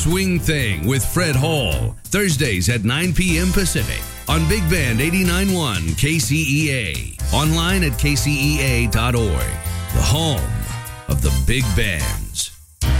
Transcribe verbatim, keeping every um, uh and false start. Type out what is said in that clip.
Swing Thing with Fred Hall, Thursdays at nine p.m. Pacific on Big Band eighty-nine point one K C E A. Online at K C E A dot org, the home of the Big Band.